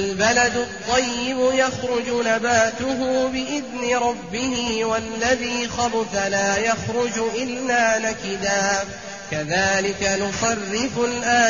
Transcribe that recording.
البلد الطيب يخرج نباته بإذن ربه والذي خبث لا يخرج إلا نكدا كذلك نصرف الآيات